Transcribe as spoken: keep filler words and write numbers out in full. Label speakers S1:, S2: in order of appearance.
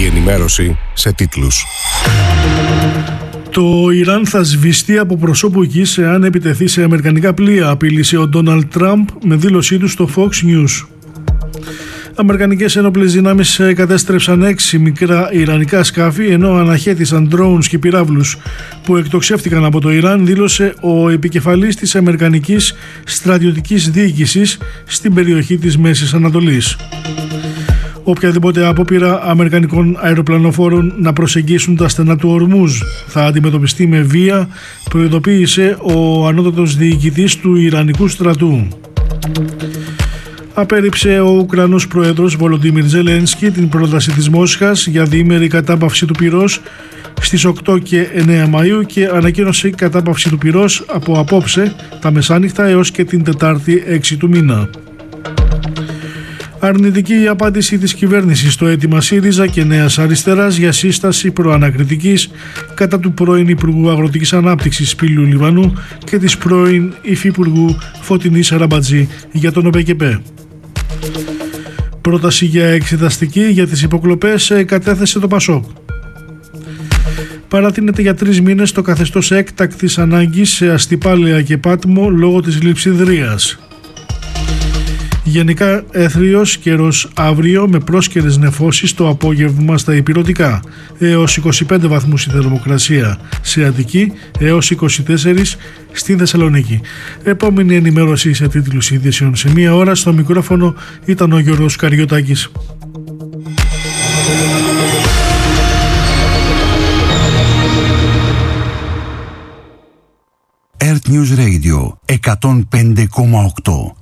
S1: ενημέρωση σε τίτλους.
S2: Το Ιράν θα σβηστεί από προσώπου γης εάν επιτεθεί σε αμερικανικά πλοία, απείλησε ο Ντόναλντ Τραμπ με δήλωσή του στο Fox News. Αμερικανικές ένοπλες δυνάμεις κατέστρεψαν έξι μικρά ιρανικά σκάφη, ενώ αναχέτησαν drones και πυράβλους που εκτοξεύτηκαν από το Ιράν, δήλωσε ο επικεφαλής της Αμερικανικής Στρατιωτικής Διοίκησης στην περιοχή της Μέσης Ανατολής. Οποιαδήποτε απόπειρα αμερικανικών αεροπλανοφόρων να προσεγγίσουν τα στενά του Ορμούζ θα αντιμετωπιστεί με βία, προειδοποίησε ο ανώτατος διοικητής του Ιρανικού στρατού. Απέρριψε ο Ουκρανός πρόεδρος Βολοντίμιρ Ζελένσκι την πρόταση της Μόσχας για διήμερη κατάπαυση του πυρός στις οκτώ και εννέα Μαΐου και ανακοίνωσε η κατάπαυση του πυρός από απόψε τα μεσάνυχτα έως και την Τετάρτη έξι του μήνα. Αρνητική η απάντηση της κυβέρνησης στο αίτημα ΣΥΡΙΖΑ και Νέας Αριστεράς για σύσταση προανακριτικής κατά του πρώην Υπουργού Αγροτικής Ανάπτυξης Πύλου Λιβανού και της πρώην Υφυπουργού Φωτεινής Αραμπατζή για τον ΟΠΕΚΕΠΕ. Πρόταση για εξεταστική για τις υποκλοπές κατέθεσε το ΠΑΣΟΚ. Παρατείνεται για τρεις μήνες το καθεστώς έκτακτης ανάγκης σε Αστυπάλαια και Πάτμο λόγω της λειψιδρίας. Γενικά έθριος καιρός αύριο με πρόσκαιρες νεφώσεις το απόγευμα στα ηπειρωτικά, έως είκοσι πέντε βαθμούς η θερμοκρασία σε Αττική, έως είκοσι τέσσερα στη Θεσσαλονίκη. Επόμενη ενημέρωση σε τίτλους ειδήσεων σε μία ώρα. Στο μικρόφωνο ήταν ο Γιώργος Καριωτάκης.
S3: Earth News Radio εκατόν πέντε κόμμα οκτώ.